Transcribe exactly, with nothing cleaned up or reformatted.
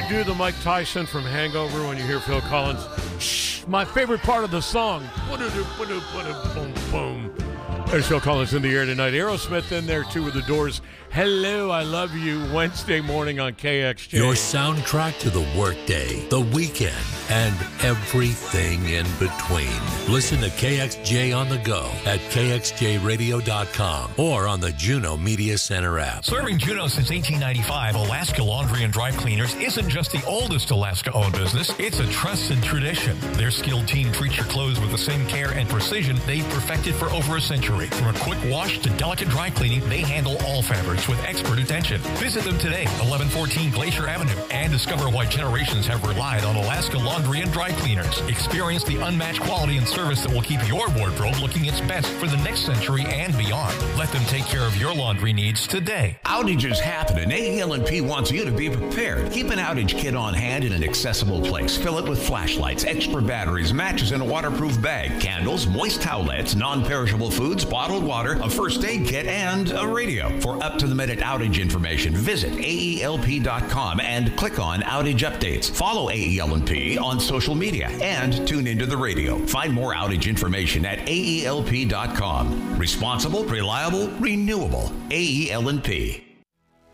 do the Mike Tyson from Hangover when you hear Phil Collins? Shh, my favorite part of the song. Boom, boom. There's Phil Collins in the air tonight. Aerosmith in there, too, with the Doors. Hello, I love you. Wednesday morning on K X J. Your soundtrack to the workday, the weekend, and everything in between. Listen to K X J on the go at K X J radio dot com or on the Juno Media Center app. Serving Juno since eighteen ninety-five, Alaska Laundry and Dry Cleaners isn't just the oldest Alaska-owned business, it's a trusted tradition. Their skilled team treats your clothes with the same care and precision they've perfected for over a century. From a quick wash to delicate dry cleaning, they handle all fabrics with expert attention. Visit them today, eleven fourteen Glacier Avenue, and discover why generations have relied on Alaska Laundry and Dry Cleaners. Experience the unmatched quality and service that will keep your wardrobe looking its best for the next century and beyond. Let them take care of your laundry needs today. Outages happen, and A E L and P wants you to be prepared. Keep an outage kit on hand in an accessible place. Fill it with flashlights, extra batteries, matches in a waterproof bag, candles, moist towelettes, non-perishable foods, bottled water, a first aid kit, and a radio. For up-to-the-minute outage information, visit A E L P dot com and click on Outage Updates. Follow A E L and P on social media and tune into the radio. Find more outage information at A E L P dot com. Responsible, reliable, renewable. A E L and P.